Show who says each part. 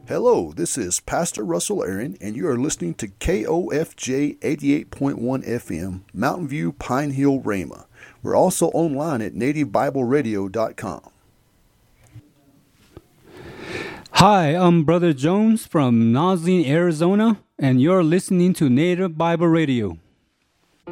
Speaker 1: Hello, this is Pastor Russell Aaron, and you are listening to KOFJ 88.1 FM, Mountain View, Pine Hill, Rama. We're also online at nativebibleradio.com.
Speaker 2: Hi, I'm Brother Jones from Nosley, Arizona, and you're listening to Native Bible Radio.